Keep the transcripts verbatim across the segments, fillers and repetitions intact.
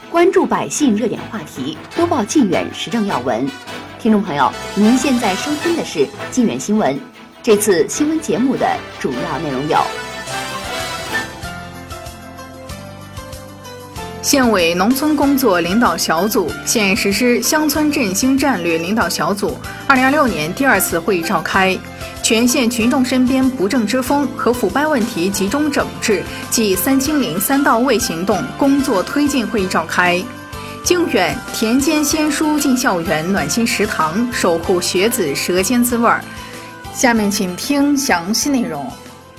关注百姓热点话题，播报晋远时政要闻。听众朋友，您现在收听的是晋远新闻。这次新闻节目的主要内容有： 县委农村工作领导小组县实施乡村振兴战略领导小组二零二六年第二次会议召开，全县群众身边不正之风和腐败问题集中整治暨三清零三到位行动工作推进会议召开。靖远田间鲜蔬进校园，暖心食堂守护学子舌尖滋味儿。下面请听详细内容。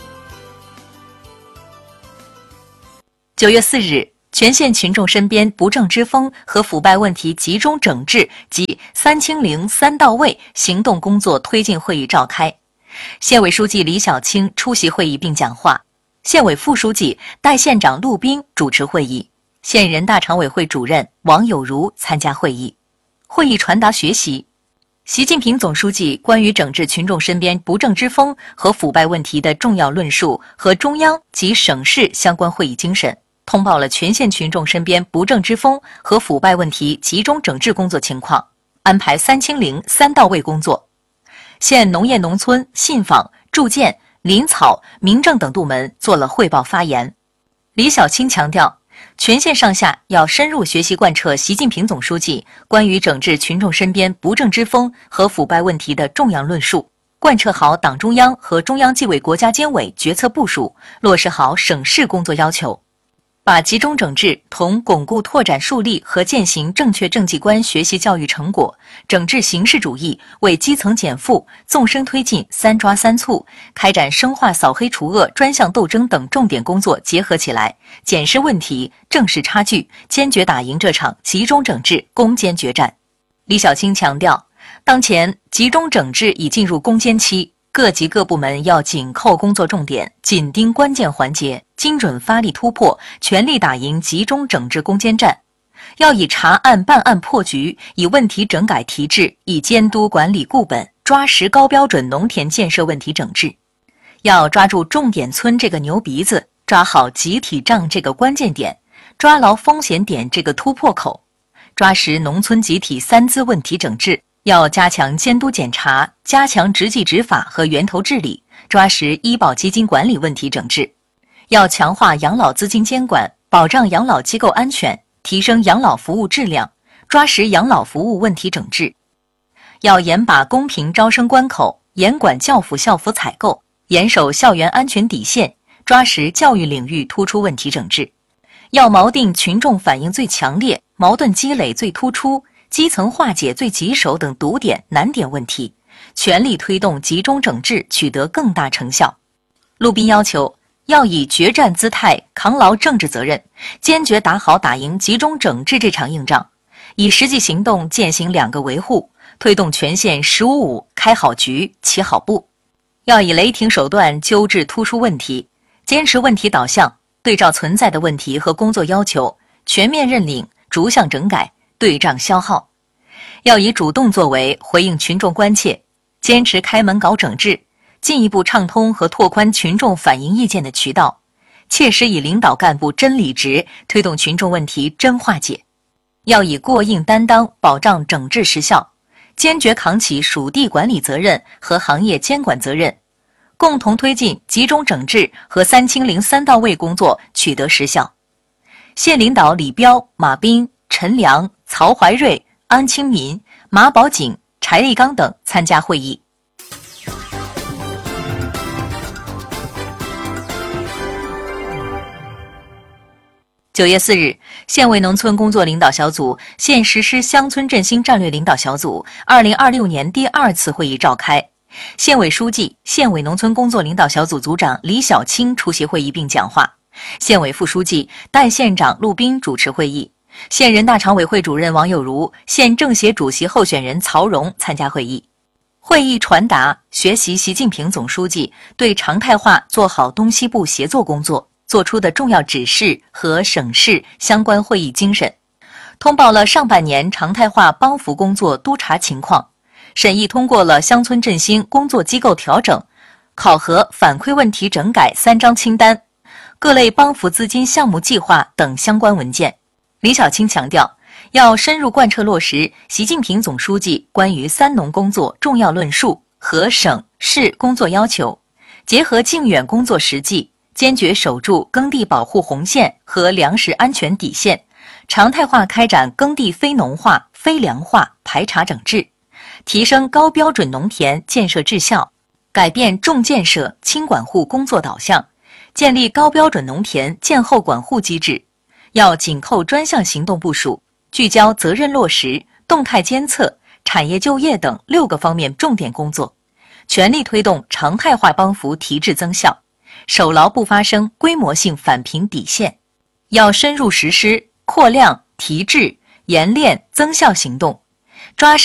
九月四日，全县群众身边不正之风和腐败问题集中整治及三清零三到位行动工作推进会议召开。县委书记李小青出席会议并讲话，县委副书记、代县长陆斌主持会议，县人大常委会主任王有如参加会议。会议传达学习习近平总书记关于整治群众身边不正之风和腐败问题的重要论述和中央及省市相关会议精神，通报了全县群众身边不正之风和腐败问题集中整治工作情况，安排三清零三到位工作。县农业农村、信访、住建、林草、民政等部门做了汇报发言。李小青强调，全县上下要深入学习贯彻习近平总书记关于整治群众身边不正之风和腐败问题的重要论述，贯彻好党中央和中央纪委国家监委决策部署，落实好省市工作要求，把集中整治同巩固拓展树立和践行正确政绩观学习教育成果，整治形式主义，为基层减负、纵深推进三抓三促，开展深化扫黑除恶专项斗争等重点工作结合起来，检视问题，正视差距，坚决打赢这场集中整治攻坚决战。李小青强调，当前集中整治已进入攻坚期，各级各部门要紧扣工作重点，紧盯关键环节，精准发力突破，全力打赢集中整治攻坚战。要以查案办案破局，以问题整改提质，以监督管理固本，抓实高标准农田建设问题整治。要抓住重点村这个牛鼻子，抓好集体账这个关键点，抓牢风险点这个突破口，抓实农村集体三资问题整治。要加强监督检查，加强执纪执法和源头治理，抓实医保基金管理问题整治。要强化养老资金监管，保障养老机构安全，提升养老服务质量，抓实养老服务问题整治。要严把公平招生关口，严管教辅校服采购，严守校园安全底线，抓实教育领域突出问题整治。要锚定群众反应最强烈、矛盾积累最突出、基层化解最棘手等堵点难点问题，全力推动集中整治取得更大成效。陆斌要求，要以决战姿态扛牢政治责任，坚决打好打赢集中整治这场硬仗，以实际行动践行两个维护，推动全县十五五开好局、起好步。要以雷霆手段纠治突出问题，坚持问题导向，对照存在的问题和工作要求，全面认领、逐项整改，对账消耗。要以主动作为回应群众关切，坚持开门搞整治，进一步畅通和拓宽群众反映意见的渠道，切实以领导干部真理直推动群众问题真化解。要以过硬担当保障整治实效，坚决扛起属地管理责任和行业监管责任，共同推进集中整治和三清零三到位工作取得实效。县领导李彪、马斌、陈良、曹怀瑞、安清民、马宝锦、柴立刚等参加会议。九月四日，县委农村工作领导小组县实施乡村振兴战略领导小组二零二六年第二次会议召开。县委书记、县委农村工作领导小组组长李小青出席会议并讲话，县委副书记、代县长陆斌主持会议，县人大常委会主任王有如、县政协主席候选人曹荣参加会议。会议传达学习习近平总书记对常态化做好东西部协作工作作出的重要指示和省市相关会议精神，通报了上半年常态化帮扶工作督查情况，审议通过了乡村振兴工作机构调整、考核反馈问题整改三张清单、各类帮扶资金项目计划等相关文件， 李小青强调，要深入贯彻落实习近平总书记关于三农工作重要论述和省市工作要求，结合靖远工作实际，坚决守住耕地保护红线和粮食安全底线，常态化开展耕地非农化、非粮化排查整治，提升高标准农田建设质效，改变重建设轻管护工作导向，建立高标准农田建后管护机制。要紧扣专项行动部署，聚焦责任落实、动态监测、产业就业等六个方面重点工作，全力推动常态化帮扶提质增效，守牢不发生规模性返贫底线。要深入实施扩量、提质、研练、增效行动，抓实